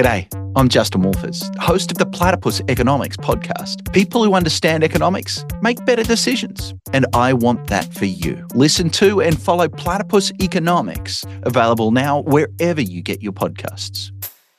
G'day, I'm Justin Wolfers, host of the Platypus Economics podcast. People who understand economics make better decisions, and I want that for you. Listen to and follow Platypus Economics, available now wherever you get your podcasts.